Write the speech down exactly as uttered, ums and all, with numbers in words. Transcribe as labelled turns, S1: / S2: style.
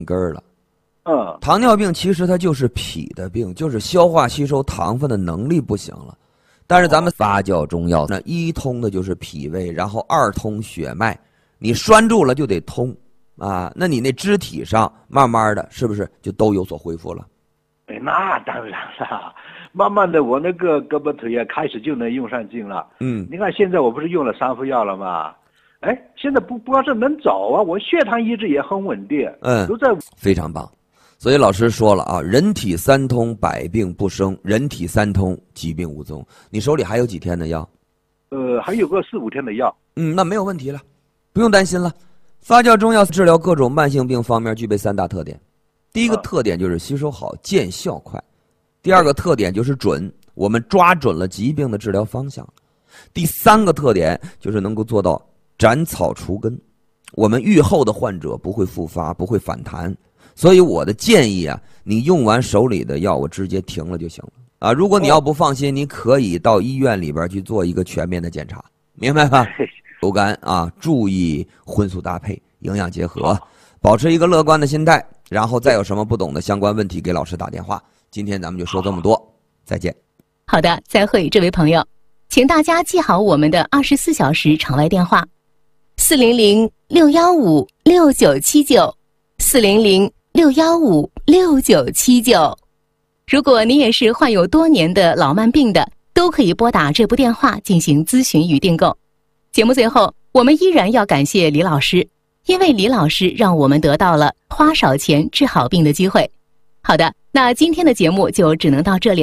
S1: 根儿了。
S2: 嗯，
S1: 糖尿病其实它就是脾的病，就是消化吸收糖分的能力不行了。但是咱们发酵中药，那一通的就是脾胃，然后二通血脉，你拴住了就得通啊。那你那肢体上慢慢的，是不是就都有所恢复了？
S2: 哎，那当然了，慢慢的我那个胳膊腿也开始就能用上劲了。
S1: 嗯，
S2: 你看现在我不是用了三副药了吗？哎，现在不不光是能走啊，我血糖一直也很稳定。
S1: 嗯，
S2: 都在
S1: 非常棒。所以老师说了啊，人体三通，百病不生；人体三通，疾病无踪。你手里还有几天的药？
S2: 呃，还有个四五天的药。
S1: 嗯，那没有问题了，不用担心了。发酵中药治疗各种慢性病方面具备三大特点。第一个特点就是吸收好，见效快；第二个特点就是准，我们抓准了疾病的治疗方向；第三个特点就是能够做到斩草除根，我们愈后的患者不会复发，不会反弹。所以我的建议啊，你用完手里的药，我直接停了就行了啊。如果你要不放心，你可以到医院里边去做一个全面的检查，明白吧？油肝啊，注意荤素搭配，营养结合，保持一个乐观的心态。然后再有什么不懂的相关问题，给老师打电话。今天咱们就说这么多，再见。
S3: 好的，再会，这位朋友，请大家记好我们的二十四小时场外电话：四零零六幺五六九七九，四零零六幺五六九七九。如果你也是患有多年的老慢病的，都可以拨打这部电话进行咨询与订购。节目最后，我们依然要感谢李老师，因为李老师让我们得到了花少钱治好病的机会。好的，那今天的节目就只能到这里了。